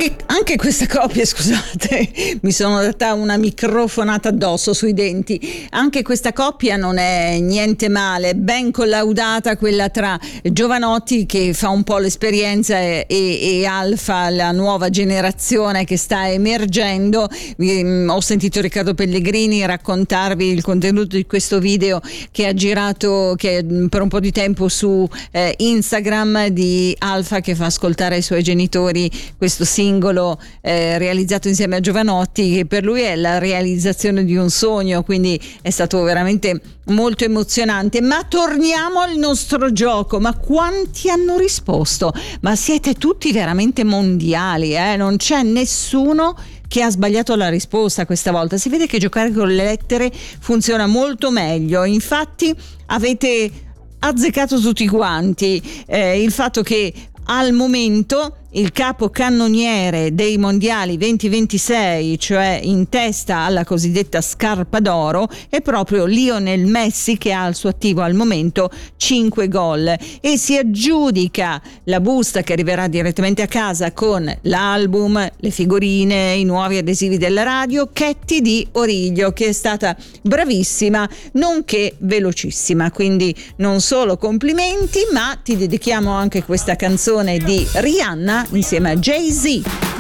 Anche questa coppia, scusate, mi sono data una microfonata addosso sui denti. Anche questa coppia non è niente male, ben collaudata quella tra Jovanotti, che fa un po' l'esperienza, e Alfa, la nuova generazione che sta emergendo. Ho sentito Riccardo Pellegrini raccontarvi il contenuto di questo video che ha girato per un po' di tempo su Instagram, di Alfa che fa ascoltare ai suoi genitori questo singolo realizzato insieme a Jovanotti, che per lui è la realizzazione di un sogno, quindi è stato veramente molto emozionante. Ma torniamo al nostro gioco. Ma quanti hanno risposto? Ma siete tutti veramente mondiali, non c'è nessuno che ha sbagliato la risposta questa volta. Si vede che giocare con le lettere funziona molto meglio. Infatti avete azzeccato tutti quanti il fatto che al momento il capocannoniere dei mondiali 2026, cioè in testa alla cosiddetta scarpa d'oro, è proprio Lionel Messi, che ha al suo attivo al momento 5 gol e si aggiudica la busta che arriverà direttamente a casa con l'album, le figurine, i nuovi adesivi della radio, Chetti di Origlio, che è stata bravissima nonché velocissima. Quindi non solo complimenti, ma ti dedichiamo anche questa canzone di Rihanna insieme a Jay-Z.